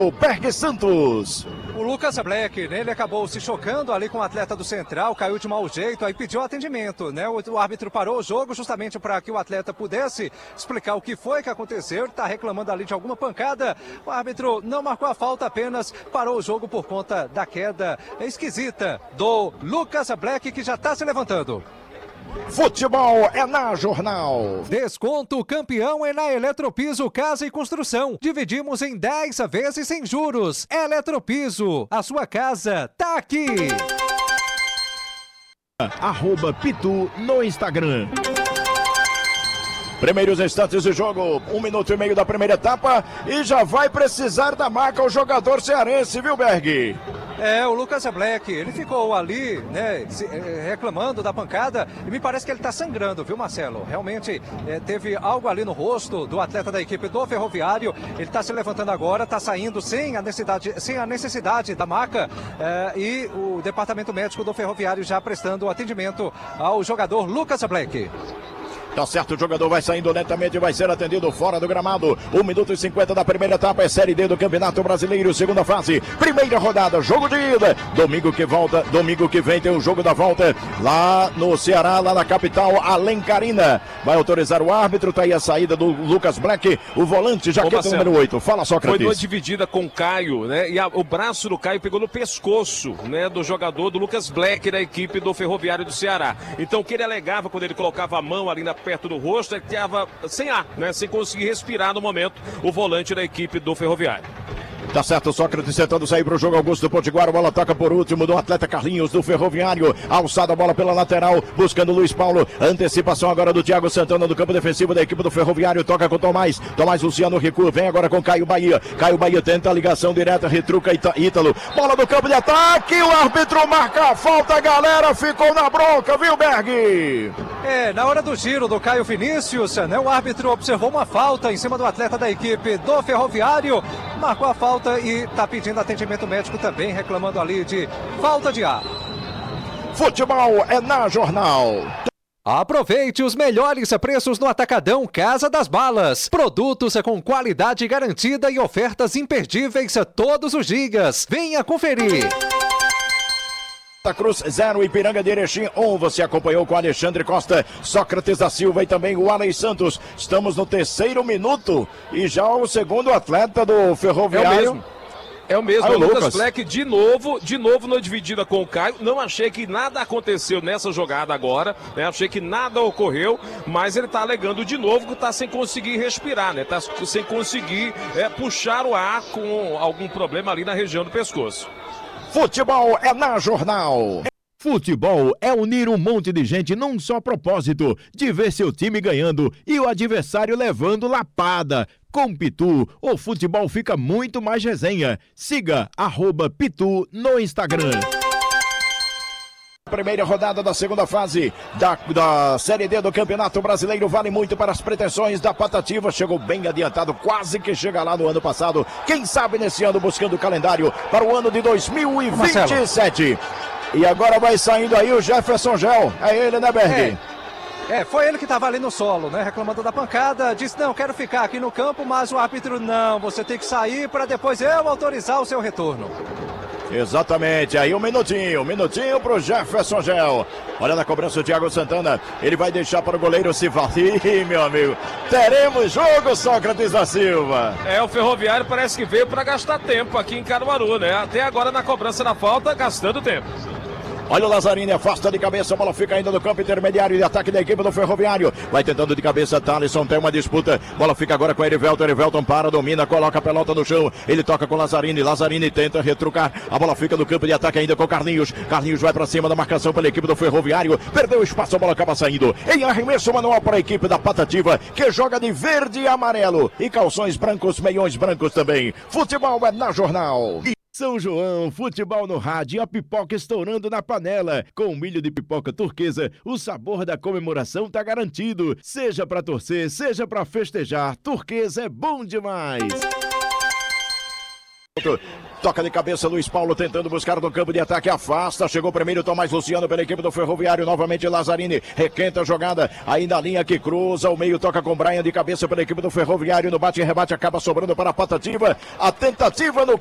O Berg Santos. O Lucas Black, né, ele acabou se chocando ali com o atleta do Central, caiu de mau jeito, aí pediu atendimento, né? O árbitro parou o jogo justamente para que o atleta pudesse explicar o que foi que aconteceu. Ele está reclamando ali de alguma pancada. O árbitro não marcou a falta, apenas parou o jogo por conta da queda esquisita do Lucas Black, que já está se levantando. Futebol é na Jornal. Desconto campeão é na Eletropiso Casa e Construção. Dividimos em 10 vezes sem juros. Eletropiso, a sua casa tá aqui. @Pitu no Instagram. Primeiros instantes de jogo, 1 minuto e meio da primeira etapa e já vai precisar da marca o jogador cearense, viu, Berg? O Lucas Black, ele ficou ali, né, reclamando da pancada e me parece que ele tá sangrando, viu, Marcelo? Realmente teve algo ali no rosto do atleta da equipe do Ferroviário. Ele tá se levantando agora, tá saindo sem a necessidade da maca e o departamento médico do Ferroviário já prestando atendimento ao jogador Lucas Black. Tá certo, o jogador vai saindo lentamente e vai ser atendido fora do gramado. 1 minuto e 50 da primeira etapa, é Série D do Campeonato Brasileiro, segunda fase, primeira rodada, jogo de ida. Domingo que vem tem o jogo da volta lá no Ceará, lá na capital alencarina. Vai autorizar o árbitro, tá aí a saída do Lucas Black, o volante, jaqueta número 8. Fala, Sócrates. Foi uma dividida com o Caio, né? E o braço do Caio pegou no pescoço, né, do jogador do Lucas Black da equipe do Ferroviário do Ceará. Então o que ele alegava quando ele colocava a mão ali perto do rosto, ele estava sem ar, né? Sem conseguir respirar no momento, o volante da equipe do Ferroviário. Tá certo, Sócrates tentando sair pro jogo. Augusto Potiguar, a bola toca por último do atleta Carlinhos do Ferroviário. Alçada a bola pela lateral, buscando Luiz Paulo. Antecipação agora do Thiago Santana do campo defensivo da equipe do Ferroviário. Toca com Tomás. Tomás Luciano recua, vem agora com Caio Bahia. Caio Bahia tenta a ligação direta, retruca Ítalo. Bola do campo de ataque, o árbitro marca a falta, a galera ficou na bronca, viu, Berg? Na hora do giro do Caio Vinícius, né, o árbitro observou uma falta em cima do atleta da equipe do Ferroviário, marcou a falta e está pedindo atendimento médico também, reclamando ali de falta de ar. Futebol é na Jornal. Aproveite os melhores preços no Atacadão Casa das Balas. Produtos com qualidade garantida e ofertas imperdíveis todos os dias. Venha conferir. Santa Cruz 0, Ipiranga de Erechim 1. Você acompanhou com Alexandre Costa, Sócrates da Silva e também o Alei Santos. Estamos no terceiro minuto e já o segundo atleta do Ferroviário. É o mesmo, o Lucas Black de novo na dividida com o Caio. Não achei que nada aconteceu nessa jogada agora, né? Achei que nada ocorreu, mas ele tá alegando de novo que tá sem conseguir respirar, né? Tá sem conseguir puxar o ar com algum problema ali na região do pescoço. Futebol é na Jornal. Futebol é unir um monte de gente num só propósito, de ver seu time ganhando e o adversário levando lapada. Com Pitu, o futebol fica muito mais resenha. Siga @Pitu no Instagram. Primeira rodada da segunda fase da Série D do Campeonato Brasileiro, vale muito para as pretensões da Patativa. Chegou bem adiantado, quase que chega lá no ano passado. Quem sabe nesse ano buscando o calendário para o ano de 2027. E agora vai saindo aí o Jefferson Gel. É ele, né, Berg? Foi ele que estava ali no solo, né, reclamando da pancada, disse, não, quero ficar aqui no campo, mas o árbitro, não, você tem que sair para depois eu autorizar o seu retorno. Exatamente, aí um minutinho pro Jefferson Gel. Olha na cobrança o Thiago Santana, ele vai deixar para o goleiro Sivaldi. Ih, meu amigo, teremos jogo, Sócrates da Silva. O Ferroviário parece que veio para gastar tempo aqui em Caruaru, né? Até agora na cobrança da falta, gastando tempo. Olha o Lazzarini, afasta de cabeça, a bola fica ainda no campo intermediário de ataque da equipe do Ferroviário. Vai tentando de cabeça, Thalisson, tem uma disputa. Bola fica agora com Erivelton, Erivelton para, domina, coloca a pelota no chão. Ele toca com Lazzarini, Lazzarini tenta retrucar. A bola fica no campo de ataque ainda com Carlinhos. Carlinhos vai para cima da marcação pela equipe do Ferroviário. Perdeu espaço, a bola acaba saindo. Em arremesso manual para a equipe da Patativa, que joga de verde e amarelo. E calções brancos, meiões brancos também. Futebol é na Jornal. São João, futebol no rádio e a pipoca estourando na panela. Com milho de pipoca turquesa, o sabor da comemoração tá garantido. Seja pra torcer, seja pra festejar, turquesa é bom demais. Toca de cabeça Luiz Paulo tentando buscar no campo de ataque, afasta, chegou primeiro Tomás Luciano pela equipe do Ferroviário, novamente Lazzarini, requenta a jogada, ainda a linha que cruza, o meio toca com Brian de cabeça pela equipe do Ferroviário, no bate e rebate acaba sobrando para a Patativa, a tentativa no